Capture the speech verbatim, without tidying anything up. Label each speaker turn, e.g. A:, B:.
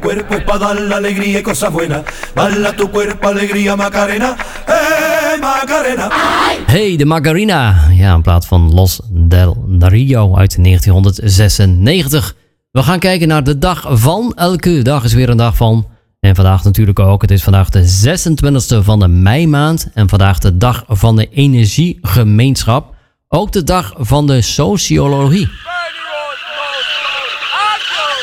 A: cuerpo es pa' dar alegría y cosas buenas. Bala tu cuerpo, alegría, Macarena. Eh, Macarena.
B: Hey, de Macarena. Ja, in plaats van Los del Rio uit negentienhonderdzesennegentig. We gaan kijken naar de dag van. Elke dag is weer een dag van. En vandaag natuurlijk ook. Het is vandaag de zesentwintigste van de meimaand. En vandaag de dag van de energiegemeenschap. Ook de dag van de sociologie.